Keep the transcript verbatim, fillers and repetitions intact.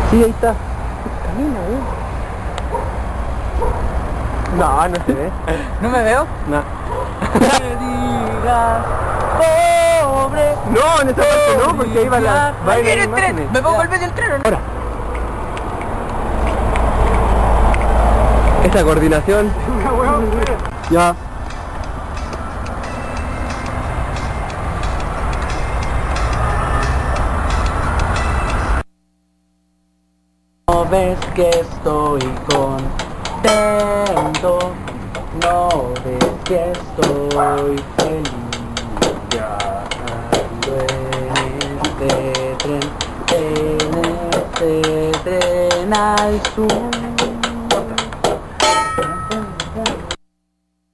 Sí, ahí está. Camina, eh. No, no se ve. ¿No me veo? No. Me digas, pobre. No, en esa parte no, porque ahí va la... va Ahí a ir viene las el tren. imágenes. ¿Me pongo Ya. al medio del tren o no? Ahora. Esa coordinación. Ya. No ves que estoy contento, no ves que estoy feliz viajando en este tren, en este tren al sur.